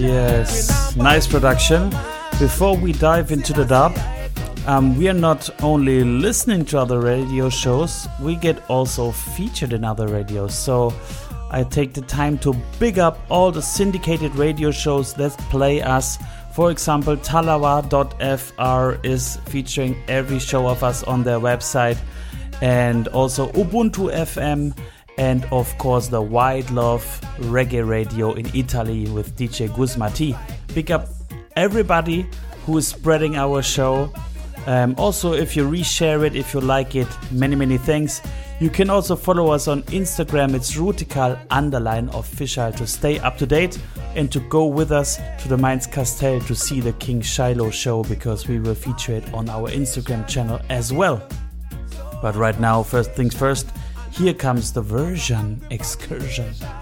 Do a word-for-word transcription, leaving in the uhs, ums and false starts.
Yes, nice production. Before we dive into the dub, um, we are not only listening to other radio shows, we get also featured in other radios. So I take the time to big up all the syndicated radio shows that play us. For example, Talawa dot F R is featuring every show of us on their website, and also Ubuntu F M, and of course the White Love Reggae Radio in Italy with D J Guzmati. Pick up everybody who is spreading our show. Um, also, if you reshare it, if you like it, many many thanks. You can also follow us on Instagram. It's Rutikal underline official to stay up to date and to go with us to the Mainz Castell to see the King Shiloh show, because we will feature it on our Instagram channel as well. But right now, first things first, here comes the version excursion.